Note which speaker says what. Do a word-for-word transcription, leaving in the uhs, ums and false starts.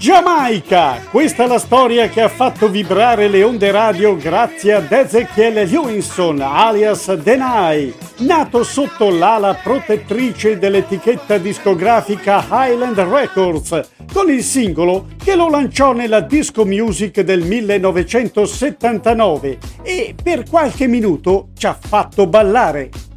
Speaker 1: Giamaica! Questa è la storia che ha fatto vibrare le onde radio grazie ad Ezekiel Lewinson, alias Denai, nato sotto l'ala protettrice dell'etichetta discografica Highland Records, con il singolo che lo lanciò nella disco music del millenovecentosettantanove e per qualche minuto ci ha fatto ballare.